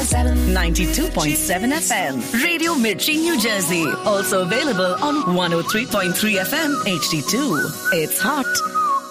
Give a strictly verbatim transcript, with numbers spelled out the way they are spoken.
ninety-two point seven F M. Radio Mirchi, New Jersey. Also available on one oh three point three F M H D two. It's hot.